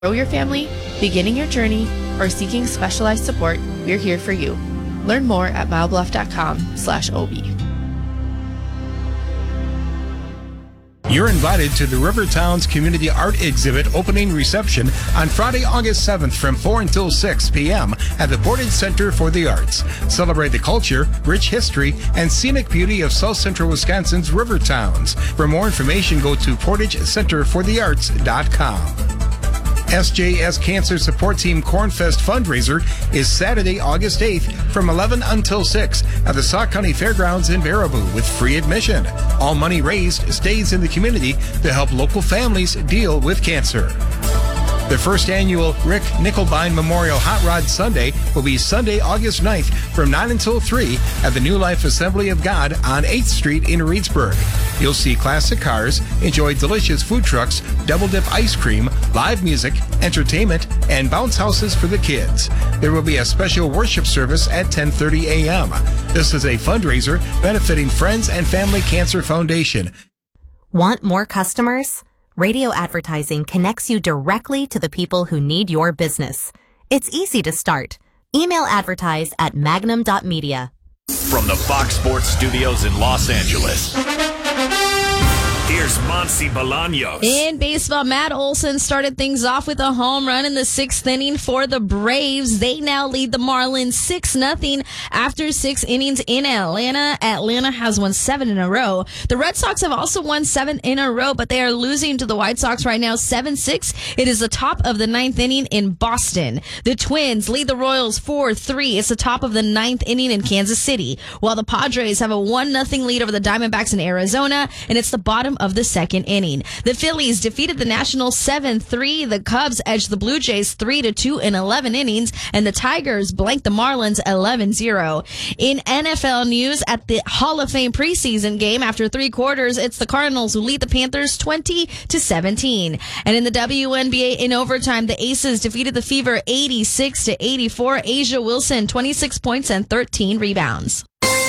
Grow your family, beginning your journey, or seeking specialized support, we're here for you. Learn more at milebluff.com/OB. You're invited to the Rivertowns Community Art Exhibit opening reception on Friday, August 7th from 4 until 6 p.m. at the Portage Center for the Arts. Celebrate the culture, rich history, and scenic beauty of South Central Wisconsin's Rivertowns. For more information, go to portagecenterforthearts.com. SJS Cancer Support Team Cornfest fundraiser is Saturday, August 8th from 11 until 6 at the Sauk County Fairgrounds in Baraboo with free admission. All money raised stays in the community to help local families deal with cancer. The first annual Rick Nickelbine Memorial Hot Rod Sunday will be Sunday, August 9th from 9 until 3 at the New Life Assembly of God on 8th Street in Reedsburg. You'll see classic cars, enjoy delicious food trucks, double dip ice cream, live music, entertainment, and bounce houses for the kids. There will be a special worship service at 10:30 a.m. This is a fundraiser benefiting Friends and Family Cancer Foundation. Want more customers? Radio advertising connects you directly to the people who need your business. It's easy to start. Email advertise at magnum.media. From the Fox Sports Studios in Los Angeles, here's Monsi Bolaños. In baseball, Matt Olson started things off with a home run in the 6th inning for the Braves. They now lead the Marlins 6-0 after 6 innings in Atlanta. Atlanta has won 7 in a row. The Red Sox have also won 7 in a row, but they are losing to the White Sox right now 7-6. It is the top of the 9th inning in Boston. The Twins lead the Royals 4-3. It's the top of the 9th inning in Kansas City, while the Padres have a 1-0 lead over the Diamondbacks in Arizona, and it's the bottom of the 2nd inning. The Phillies defeated the Nationals 7-3. The Cubs edged the Blue Jays 3-2 in 11 innings, and the Tigers blanked the Marlins 11-0. In NFL news, at the Hall of Fame preseason game, after 3 quarters, it's the Cardinals who lead the Panthers 20-17. And in the WNBA in overtime, the Aces defeated the Fever 86-84. Asia Wilson 26 points and 13 rebounds.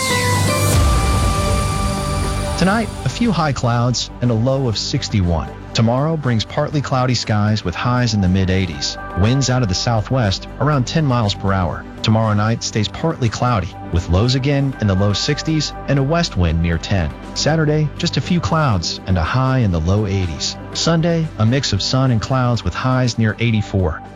Tonight, a few high clouds and a low of 61. Tomorrow brings partly cloudy skies with highs in the mid-80s. Winds out of the southwest around 10 miles per hour. Tomorrow night stays partly cloudy with lows again in the low 60s and a west wind near 10. Saturday, just a few clouds and a high in the low 80s. Sunday, a mix of sun and clouds with highs near 84.